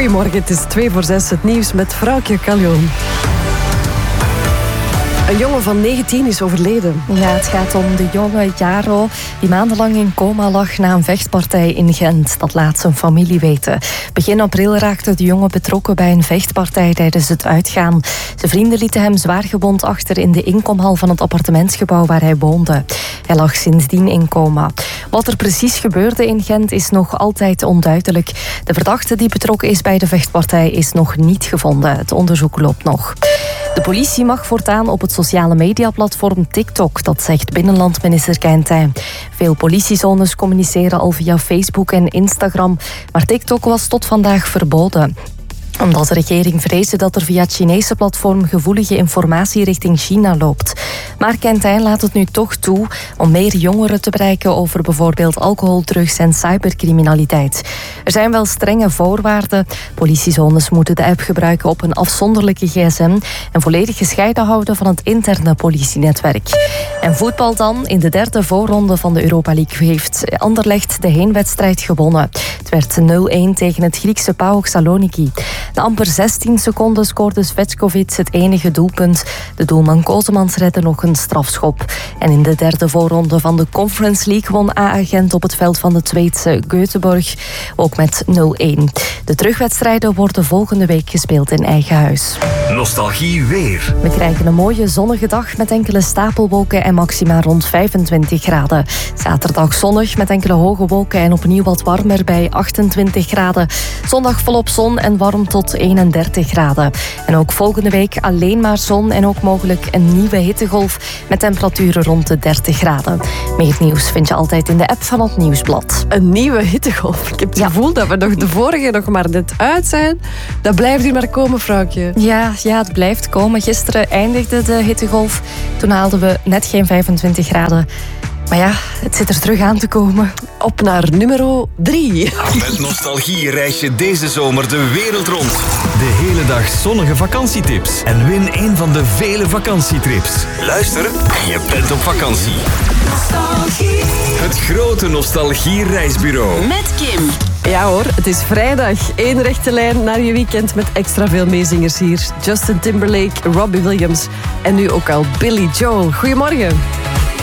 Goedemorgen, het is 5:45, het nieuws met Vrouwtje Kaljoen. Een jongen van 19 is overleden. Ja, het gaat om de jonge Jaro die maandenlang in coma lag na een vechtpartij in Gent. Dat laat zijn familie weten. Begin april raakte de jongen betrokken bij een vechtpartij tijdens het uitgaan. Zijn vrienden lieten hem zwaargewond achter in de inkomhal van het appartementsgebouw waar hij woonde. Hij lag sindsdien in coma. Wat er precies gebeurde in Gent is nog altijd onduidelijk. De verdachte die betrokken is bij de vechtpartij is nog niet gevonden. Het onderzoek loopt nog. De politie mag voortaan op het sociale mediaplatform TikTok, dat zegt binnenlandminister Keintijn. Veel politiezones communiceren al via Facebook en Instagram, maar TikTok was tot vandaag verboden. Omdat de regering vreesde dat er via het Chinese platform gevoelige informatie richting China loopt. Maar Keintijn laat het nu toch toe om meer jongeren te bereiken over bijvoorbeeld alcohol, drugs en cybercriminaliteit. Er zijn wel strenge voorwaarden. Politiezones moeten de app gebruiken op een afzonderlijke gsm en volledig gescheiden houden van het interne politienetwerk. En voetbal dan. In de derde voorronde van de Europa League heeft Anderlecht de heenwedstrijd gewonnen. Het werd 0-1 tegen het Griekse PAOK Saloniki. Na amper 16 seconden scoorde Svetkovic het enige doelpunt. De doelman Kosemans redde nog een strafschop. En in de derde voorronde van de Conference League won AA Gent op het veld van de Zweedse Göteborg. Ook met 0-1. De terugwedstrijden worden volgende week gespeeld in eigen huis. Nostalgie weer. We krijgen een mooie zonnige dag met enkele stapelwolken en maxima rond 25 graden. Zaterdag zonnig met enkele hoge wolken en opnieuw wat warmer bij 28 graden. Zondag volop zon en warm tot 31 graden. En ook volgende week alleen maar zon en ook mogelijk een nieuwe hittegolf met temperaturen rond de 30 graden. Meer nieuws vind je altijd in de app van het Nieuwsblad. Een nieuwe hittegolf. Ik heb het gevoel dat we nog de vorige nog maar net uit zijn. Dat blijft hier maar komen, vrouwtje. Ja, het blijft komen. Gisteren eindigde de hittegolf. Toen haalden we net geen 25 graden. Maar ja, het zit er terug aan te komen. Op naar nummer 3. Met nostalgie reis je deze zomer de wereld rond. De hele dag zonnige vakantietips. En win een van de vele vakantietrips. Luister en je bent op vakantie. Nostalgie. Het grote nostalgie-reisbureau. Met Kim. Ja hoor, het is vrijdag. 1 rechte lijn naar je weekend met extra veel meezingers hier. Justin Timberlake, Robbie Williams en nu ook al Billy Joel. Goedemorgen.